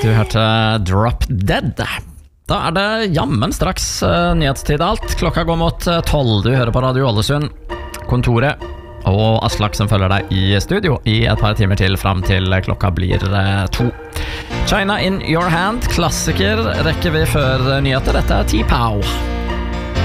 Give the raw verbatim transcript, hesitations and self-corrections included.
Du hørte Drop Dead. Da er det jammen straks uh, nyhetstid alt. Klokka går mot uh, tolv. Du hører på Radio Ålesund, Kontoret og Aslak som følger deg i studio i et par timer til frem til klokka blir uh, to. China in your hand, klassiker rekker vi før nyheter. Dette er T-Pow.